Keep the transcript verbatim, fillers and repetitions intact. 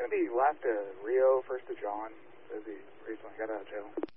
be last to Rio, first to John, as he recently got out of jail.